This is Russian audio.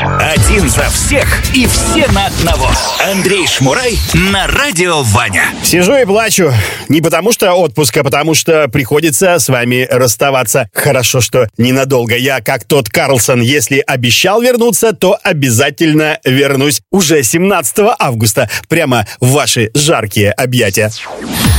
Один за всех и все на одного. Андрей Шмурай на Радио Ваня. Сижу и плачу. Не потому что отпуск, а потому что приходится с вами расставаться. Хорошо, что ненадолго. Я, как тот Карлсон, если обещал вернуться, то обязательно вернусь уже 17 августа. Прямо в ваши жаркие объятия.